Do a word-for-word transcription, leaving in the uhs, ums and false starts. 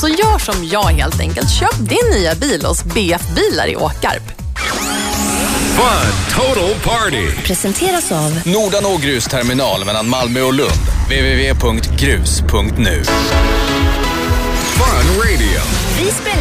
Så gör som jag helt enkelt. Köp din nya bil hos B F Bilar i Åkarp. Fun Total Party presenteras av Nordanå grusterminal mellan Malmö och Lund. w w w punkt grus punkt nu. Fun Radio. Vi spelar